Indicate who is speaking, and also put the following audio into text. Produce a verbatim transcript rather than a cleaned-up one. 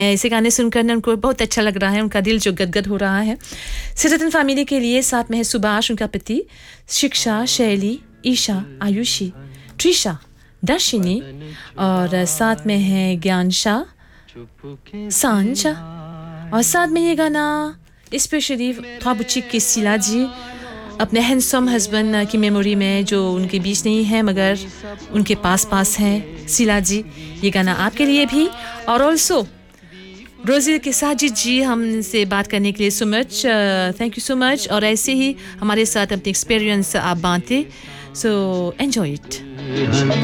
Speaker 1: ऐसे गाने सुनकर ना उनको बहुत अच्छा लग रहा है, उनका दिल जो गदगद हो रहा है। सिरतन फैमिली के लिए साथ में है सुभाष, उनका पति, शिक्षा, शैली, ईशा, आयुषी, त्रिशा, दर्शिनी, और साथ में है ज्ञान शाह, सांझ, और साथ में ये गाना स्पेशली थाबुचिक के सिला जी अपने हैंडसम हस्बैंड की मेमोरी में, जो उनके बीच नहीं है मगर उनके पास पास हैं, सिला जी। ये गाना आपके लिए भी। और ऑल्सो रोज़ी के साजिद जी हमसे बात करने के लिए so much, thank you so much. और ऐसे ही हमारे साथ अपने एक्सपीरियंस आप बांटें, सो एन्जॉय इट।